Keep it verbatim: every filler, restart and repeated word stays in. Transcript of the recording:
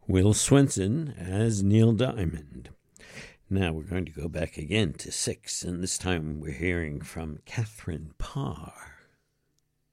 Will Swenson as Neil Diamond. Now we're going to go back again to six, and this time we're hearing from Catherine Parr.